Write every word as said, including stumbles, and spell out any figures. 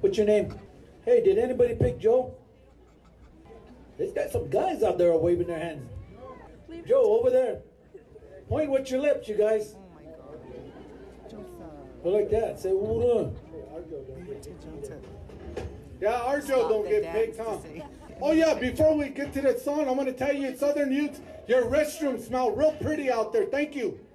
What's your name? Hey, did anybody pick Joe? There's got some guys out there waving their hands. Joe, over there. Point with your lips, you guys. Oh my God. Go like that. Say, "Ura." Yeah, our Joe don't get picked, huh? Oh yeah, before we get to that song, I'm going to tell you, Southern Youth, your restrooms smell real pretty out there. Thank you.